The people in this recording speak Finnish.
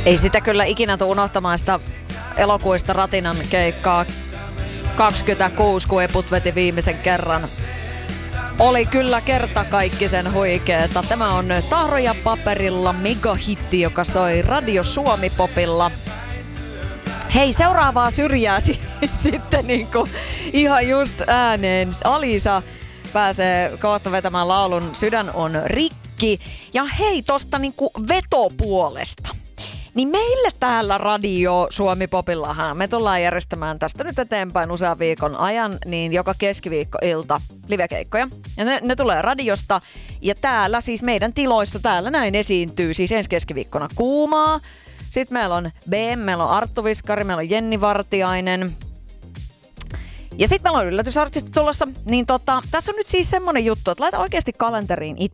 Ei sitä kyllä ikinä tule unohtamaan sitä elokuista Ratinan keikkaa 26, kun Eput veti viimeisen kerran. Oli kyllä kertakaikkisen huikeeta. Tämä on Tahroja paperilla megahitti, joka soi Radio Suomi-popilla. Hei, seuraavaa syrjää sitten niinku ihan just ääneen. Alisa pääsee kohta vetämään laulun Sydän on rikki. Ja hei, tosta niinku vetopuolesta. Niin meille täällä Radio Suomi-popillahan me tullaan järjestämään tästä nyt eteenpäin usean viikon ajan, niin joka keskiviikkoilta livekeikkoja. Ja ne tulee radiosta ja täällä siis meidän tiloissa täällä näin esiintyy siis ensi keskiviikkona Kuumaa. Sitten meillä on BM, meillä on Arttu Viskari, meillä on Jenni Vartiainen. Ja sitten meillä on yllätysartisti tulossa. Niin tässä on nyt siis semmonen juttu, että laita oikeasti kalenteriin itse